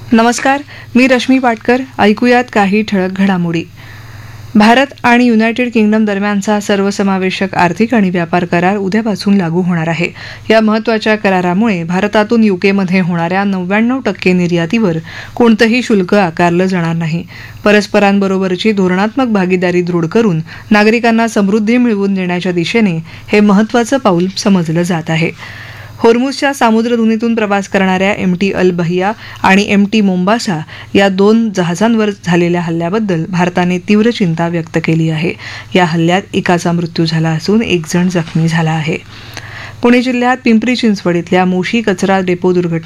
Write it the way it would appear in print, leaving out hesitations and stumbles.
नमस्कार, मी रश्मी पाटकर. ऐकूयात काही ठळक घडामोडी. भारत आणि युनायटेड किंगडम दरम्यानचा सर्वसमावेशक आर्थिक आणि व्यापार करार उद्यापासून लागू होणार आहे. या महत्त्वाच्या करारामुळे भारतातून युकेमध्ये होणाऱ्या 99% निर्यातीवर कोणतंही शुल्क आकारलं जाणार नाही. परस्परांबरोबरची धोरणात्मक भागीदारी दृढ करून नागरिकांना समृद्धी मिळवून देण्याच्या दिशेने हे महत्त्वाचं पाऊल समजलं जात आहे. होर्मुझच्या सामुद्रधुनीतून प्रवास करणाऱ्या MT अल बहिया आणि MT मोम्बासा या 2 जहाजांवर झालेल्या हल्ल्याबद्दल भारताने तीव्र चिंता व्यक्त केली आहे. या हल्ल्यात एकाचा मृत्यू झाला असून 1 जण जखमी झाला आहे. पुणे जिल्ह्यात पिंपरी चिंचवड इथल्या मोशी कचरा डेपो